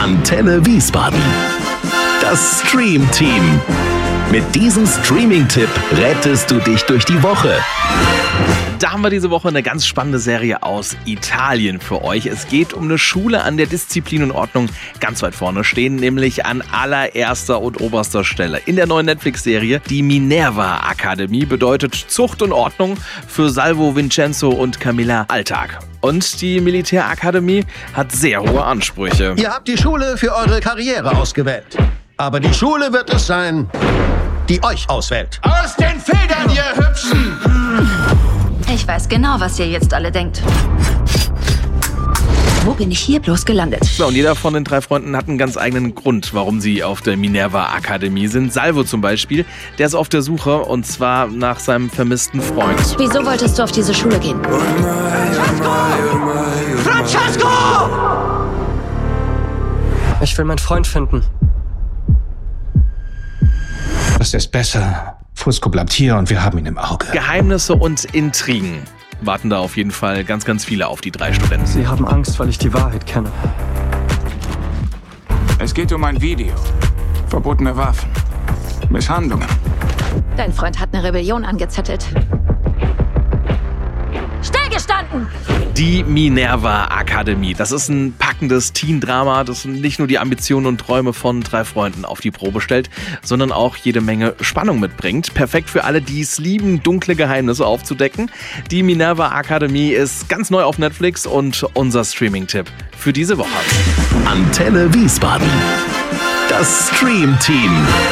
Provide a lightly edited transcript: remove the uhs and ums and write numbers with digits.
Antenne Wiesbaden. Das Stream Team. Mit diesem Streaming-Tipp rettest du dich durch die Woche. Da haben wir diese Woche eine ganz spannende Serie aus Italien für euch. Es geht um eine Schule, an der Disziplin und Ordnung ganz weit vorne stehen, nämlich an allererster und oberster Stelle. In der neuen Netflix-Serie Die Minerva Akademie bedeutet Zucht und Ordnung für Salvo, Vincenzo und Camilla Alltag. Und die Militärakademie hat sehr hohe Ansprüche. Ihr habt die Schule für eure Karriere ausgewählt. Aber die Schule wird es sein, die euch auswählt. Aus den Federn, ihr Hübschen! Ich weiß genau, was ihr jetzt alle denkt. Wo bin ich hier bloß gelandet? Ja, und jeder von den 3 Freunden hat einen ganz eigenen Grund, warum sie auf der Minerva Akademie sind. Salvo zum Beispiel, der ist auf der Suche, und zwar nach seinem vermissten Freund. Wieso wolltest du auf diese Schule gehen? Francesco! Ich will meinen Freund finden. Das ist besser. Fusco bleibt hier und wir haben ihn im Auge. Geheimnisse und Intrigen warten da auf jeden Fall ganz, ganz viele auf die 3 Studenten. Sie haben Angst, weil ich die Wahrheit kenne. Es geht um ein Video. Verbotene Waffen. Misshandlungen. Dein Freund hat eine Rebellion angezettelt. Stillgestanden! Die Minerva Akademie. Das ist ein packendes Teen-Drama, das nicht nur die Ambitionen und Träume von 3 Freunden auf die Probe stellt, sondern auch jede Menge Spannung mitbringt. Perfekt für alle, die es lieben, dunkle Geheimnisse aufzudecken. Die Minerva Akademie ist ganz neu auf Netflix und unser Streaming-Tipp für diese Woche. Antenne Wiesbaden. Das Stream Team.